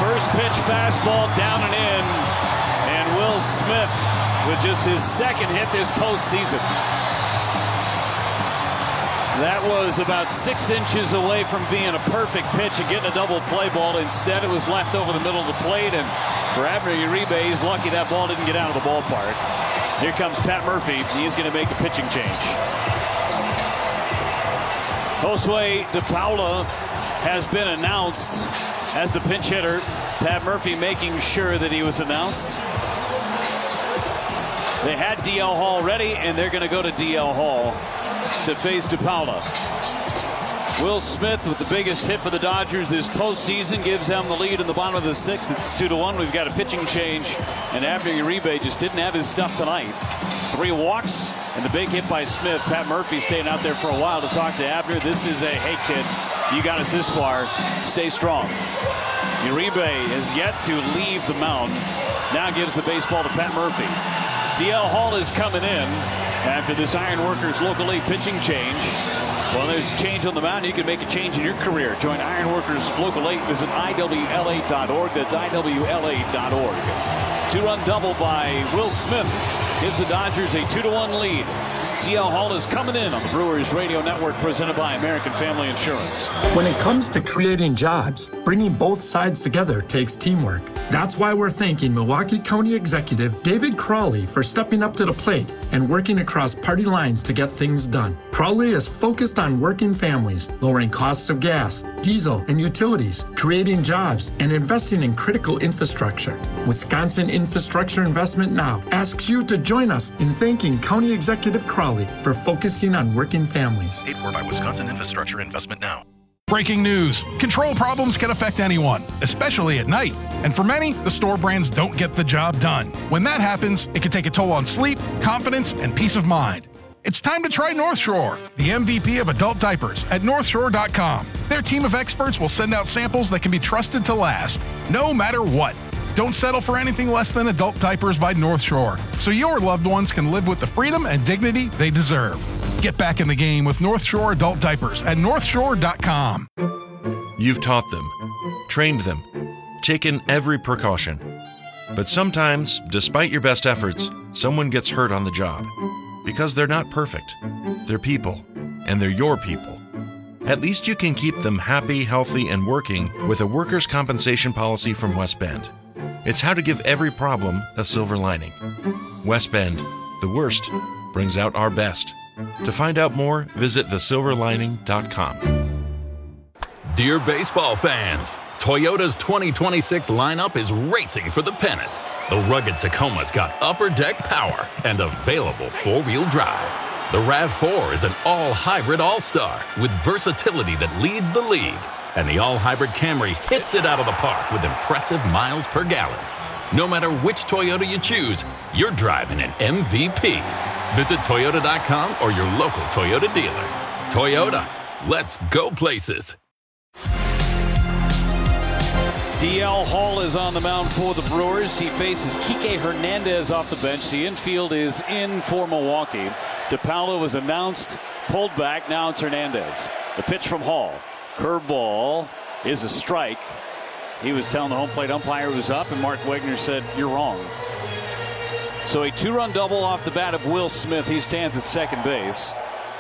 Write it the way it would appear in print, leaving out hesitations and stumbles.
First pitch fastball down and in. And Will Smith with just his second hit this postseason. That was about 6 inches away from being a perfect pitch and getting a double play ball. Instead, it was left over the middle of the plate. And for Abner Uribe, he's lucky that ball didn't get out of the ballpark. Here comes Pat Murphy. He's going to make a pitching change. Josue De Paula has been announced as the pinch hitter. Pat Murphy making sure that he was announced. They had DL Hall ready, and they're going to go to DL Hall to face De Paula. Will Smith with the biggest hit for the Dodgers this postseason gives them the lead in the bottom of the sixth. It's 2-1. We've got a pitching change, and Abner Uribe just didn't have his stuff tonight. 3 walks and the big hit by Smith. Pat Murphy staying out there for a while to talk to Abner. This is a, hey kid, you got us this far. Stay strong. Uribe has yet to leave the mound. Now gives the baseball to Pat Murphy. DL Hall is coming in after this Ironworkers Local 8 pitching change. Well, there's a change on the mound. You can make a change in your career. Join Ironworkers Local 8. Visit IWLA.org. That's IWLA.org. 2-run double by Will Smith gives the Dodgers a 2-1 lead. DL Hall is coming in on the Brewers Radio Network, presented by American Family Insurance. When it comes to creating jobs, bringing both sides together takes teamwork. That's why we're thanking Milwaukee County Executive David Crowley for stepping up to the plate and working across party lines to get things done. Crowley is focused on working families, lowering costs of gas, diesel, and utilities, creating jobs, and investing in critical infrastructure. Wisconsin Infrastructure Investment Now asks you to join us in thanking County Executive Crowley for focusing on working families. Paid for by Wisconsin Infrastructure Investment Now. Breaking news. Control problems can affect anyone, especially at night. And for many, the store brands don't get the job done. When that happens, it can take a toll on sleep, confidence, and peace of mind. It's time to try North Shore, the MVP of adult diapers at NorthShore.com. Their team of experts will send out samples that can be trusted to last, no matter what. Don't settle for anything less than adult diapers by North Shore, so your loved ones can live with the freedom and dignity they deserve. Get back in the game with North Shore adult diapers at NorthShore.com. You've taught them, trained them, taken every precaution. But sometimes, despite your best efforts, someone gets hurt on the job. Because they're not perfect. They're people, and they're your people. At least you can keep them happy, healthy, and working with a workers' compensation policy from West Bend. It's how to give every problem a silver lining. West Bend, the worst brings out our best. To find out more, visit thesilverlining.com. Dear baseball fans, Toyota's 2026 lineup is racing for the pennant. The rugged Tacoma's got upper deck power and available four-wheel drive. The RAV4 is an all-hybrid all-star with versatility that leads the league. And the all-hybrid Camry hits it out of the park with impressive miles per gallon. No matter which Toyota you choose, you're driving an MVP. Visit Toyota.com or your local Toyota dealer. Toyota, let's go places. DL Hall is on the mound for the Brewers. He faces Kike Hernandez off the bench. The infield is in for Milwaukee. De Paula was announced, pulled back. Now it's Hernandez. The pitch from Hall. Curveball is a strike. He was telling the home plate umpire it was up, and Mark Wegner said, "You're wrong." So a 2-run double off the bat of Will Smith. He stands at second base.